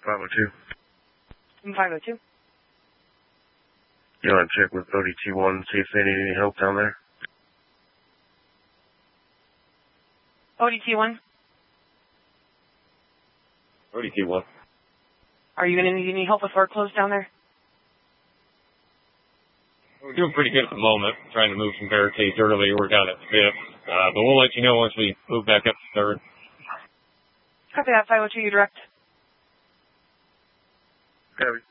502. 502. You want to check with ODT1, see if they need any help down there? ODT1? ODT1. Are you going to need any help with work clothes down there? We're doing pretty good at the moment, trying to move some barricades early. We're down at 5th, but we'll let you know once we move back up to 3rd. Copy that, 502, you direct. Copy.